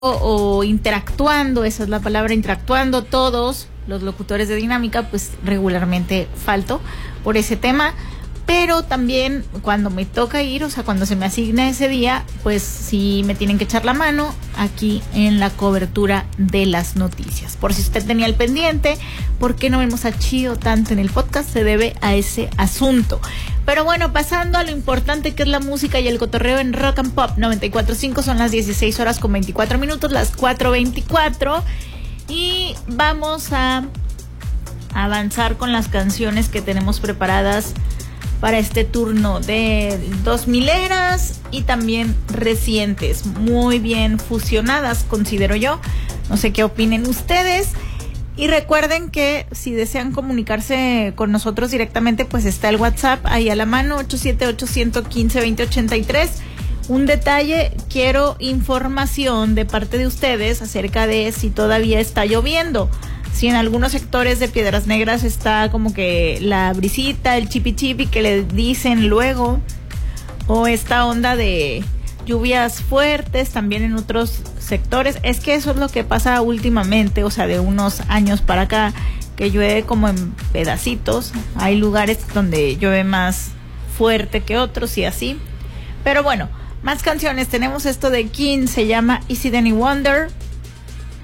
o interactuando, esa es la palabra, interactuando todos los locutores de Dinámica, pues regularmente falto por ese tema. Pero también cuando me toca ir, o sea, cuando se me asigna ese día, pues sí me tienen que echar la mano aquí en la cobertura de las noticias. Por si usted tenía el pendiente, ¿por qué no hemos achido tanto en el podcast? Se debe a ese asunto. Pero bueno, pasando a lo importante que es la música y el cotorreo en Rock and Pop 94.5, son las 16 horas con 24 minutos, las 4:24. Y vamos a avanzar con las canciones que tenemos preparadas para este turno de 2000eras y también recientes, muy bien fusionadas, considero yo. No sé qué opinen ustedes. Y recuerden que si desean comunicarse con nosotros directamente, pues está el WhatsApp ahí a la mano, 878-115-2083. Un detalle, quiero información de parte de ustedes acerca de si todavía está lloviendo. Si en algunos sectores de Piedras Negras está como que la brisita, el chipi chipi que le dicen luego, o esta onda de lluvias fuertes también en otros sectores. Es que eso es lo que pasa últimamente, o sea, de unos años para acá, que llueve como en pedacitos. Hay lugares donde llueve más fuerte que otros y así. Pero bueno, más canciones. Tenemos esto de King, se llama Is It Any Wonder.